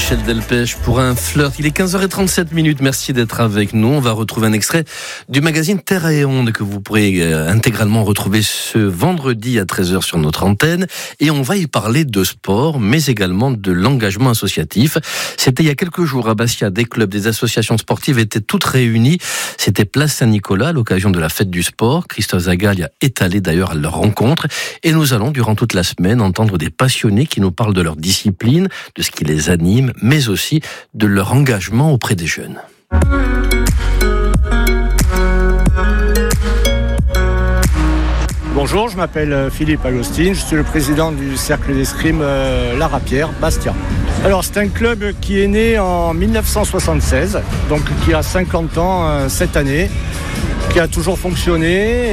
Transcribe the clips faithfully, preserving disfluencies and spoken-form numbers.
Michel Delpech pour un flirt. Il est quinze heures trente-sept minutes. Merci d'être avec nous. On va retrouver un extrait du magazine Terre et Onde que vous pourrez intégralement retrouver ce vendredi à treize heures sur notre antenne. Et on va y parler de sport, mais également de l'engagement associatif. C'était il y a quelques jours à Bastia. Des clubs, des associations sportives étaient toutes réunies. C'était place Saint-Nicolas à l'occasion de la fête du sport. Christophe Zagalia est allé d'ailleurs à leur rencontre. Et nous allons, durant toute la semaine, entendre des passionnés qui nous parlent de leur discipline, de ce qui les anime, mais aussi de leur engagement auprès des jeunes. Bonjour, je m'appelle Philippe Agostine, je suis le président du cercle d'escrime euh, La Rapière, Bastia. Alors c'est un club qui est né en dix-neuf cent soixante-seize, donc qui a cinquante ans euh, cette année, qui a toujours fonctionné,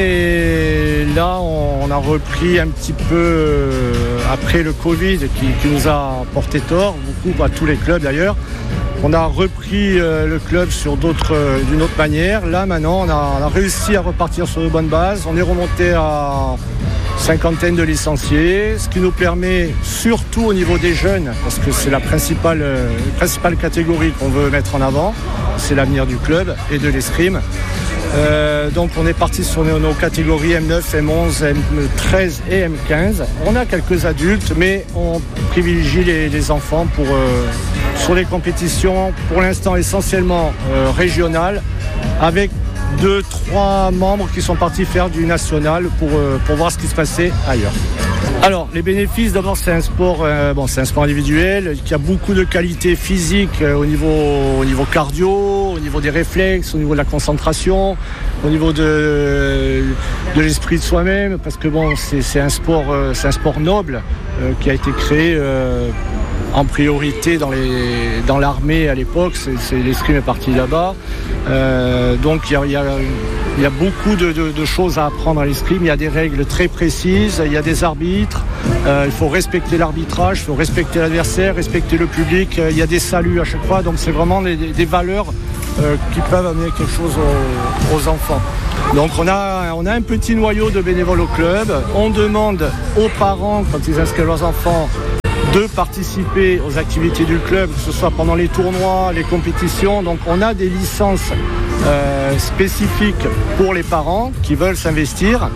et là on a repris un petit peu euh, après le Covid qui, qui nous a porté tort, beaucoup, à tous les clubs d'ailleurs. On a repris euh, le club sur d'autres, euh, d'une autre manière. Là maintenant on a, on a réussi à repartir sur de bonnes bases. On est remonté à cinquantaine de licenciés, ce qui nous permet, surtout au niveau des jeunes, parce que c'est la principale, euh, principale catégorie qu'on veut mettre en avant, c'est l'avenir du club et de l'escrime. Euh, donc on est parti sur nos, nos catégories M neuf, M onze, M treize et M quinze. On a quelques adultes, mais on privilégie les, les enfants pour, euh, sur les compétitions, pour l'instant essentiellement euh, régionales, avec deux, trois membres qui sont partis faire du national pour, euh, pour voir ce qui se passait ailleurs. Alors, les bénéfices, d'abord, c'est un sport, euh, bon, c'est un sport individuel qui a beaucoup de qualités physiques euh, au niveau, au niveau cardio, au niveau des réflexes, au niveau de la concentration, au niveau de, de l'esprit de soi-même, parce que bon, c'est, c'est un sport, euh, c'est un sport noble euh, qui a été créé euh, en priorité dans, les, dans l'armée à l'époque. C'est, c'est, l'escrime est parti là-bas. Euh, donc il y a, il y a, il y a beaucoup de, de, de choses à apprendre à l'escrime. Il y a des règles très précises, il y a des arbitres, euh, il faut respecter l'arbitrage, il faut respecter l'adversaire, respecter le public, il y a des saluts à chaque fois, donc c'est vraiment des, des valeurs euh, qui peuvent amener quelque chose aux, aux enfants. Donc on a, on a un petit noyau de bénévoles au club. On demande aux parents, quand ils inscrivent leurs enfants, de participer aux activités du club, que ce soit pendant les tournois, les compétitions. Donc on a des licences euh, spécifiques pour les parents qui veulent s'investir.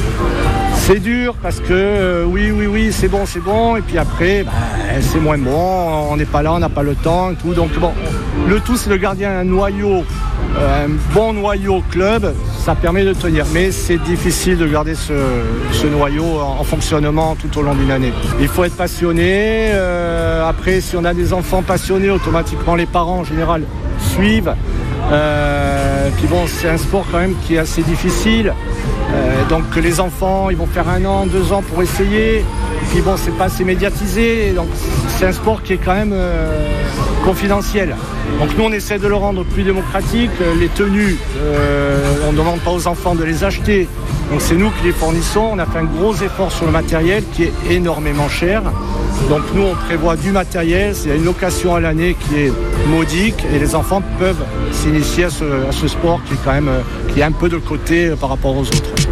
C'est dur parce que euh, oui, oui, oui, c'est bon, c'est bon. Et puis après, bah, c'est moins bon, on n'est pas là, on n'a pas le temps et tout. Donc bon, le tout, c'est de garder un noyau, euh, un bon noyau club. Ça permet de tenir, mais c'est difficile de garder ce, ce noyau en, en fonctionnement tout au long d'une année. Il faut être passionné. Euh, après, si on a des enfants passionnés, automatiquement les parents en général suivent. Euh, puis bon, c'est un sport quand même qui est assez difficile. Euh, donc les enfants, ils vont faire un an, deux ans pour essayer. Et puis bon, c'est pas assez médiatisé. Donc c'est un sport qui est quand même euh, confidentiel. Donc nous, on essaie de le rendre plus démocratique. Les tenues, euh, on ne demande pas aux enfants de les acheter. Donc c'est nous qui les fournissons. On a fait un gros effort sur le matériel qui est énormément cher. Donc nous, on prévoit du matériel. Il y a une location à l'année qui est modique et les enfants peuvent s'initier à ce, à ce sport qui est quand même qui est un peu de côté par rapport aux autres.